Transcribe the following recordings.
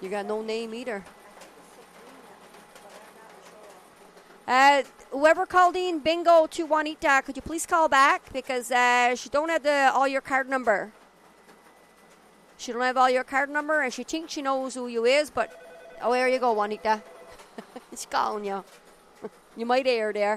You got no name either. Whoever called in bingo to Juanita, could you please call back? Because she don't have all your card number. She don't have all your card number, and she thinks she knows who you is, but... Oh, there you go, Juanita. She's calling you. You might air there.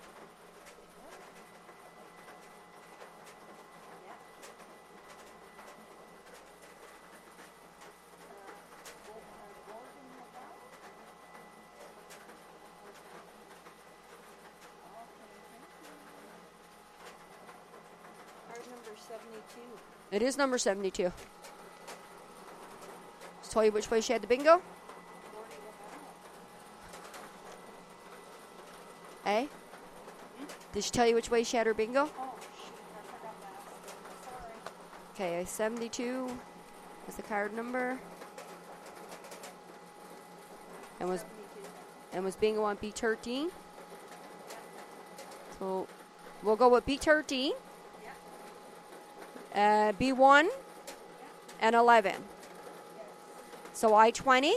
It is number 72. Let's tell you which way she had the bingo. Eh? Did she tell you which way she had her bingo? Oh, shoot, I forgot that. Sorry. Okay, 72 is the card number. And was bingo on B13. So we'll go with B13. B1 and 11. So I-20,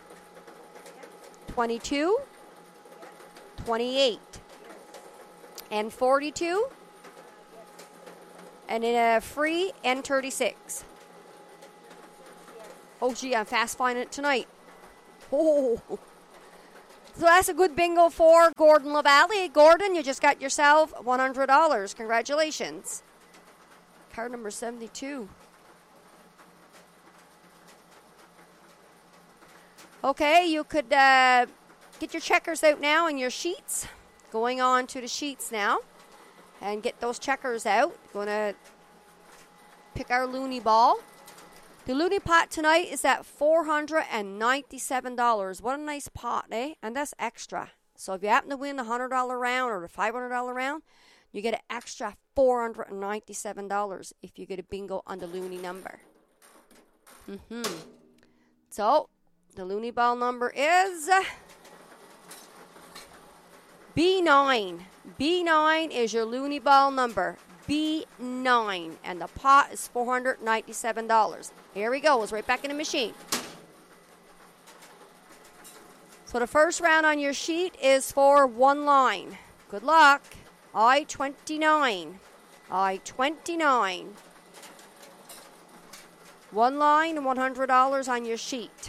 22, 28, and 42, and in a free N36. Oh, gee, I'm fast finding it tonight. Oh. So that's a good bingo for Gordon LaValle. Gordon, you just got yourself $100. Congratulations. Card number 72. Okay, you could get your checkers out now and your sheets. Going on to the sheets now. And get those checkers out. Going to pick our loony ball. The loony pot tonight is at $497. What a nice pot, eh? And that's extra. So if you happen to win the $100 round or the $500 round, you get an extra $497 if you get a bingo on the loony number. So, the loony ball number is B9. B9 is your loony ball number. B9. And the pot is $497. Here we go. It's right back in the machine. So the first round on your sheet is for one line. Good luck. I-29. I-29. One line and $100 on your sheet.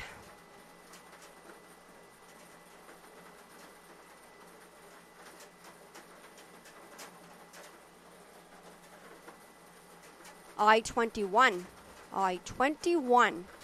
I-21. I-21.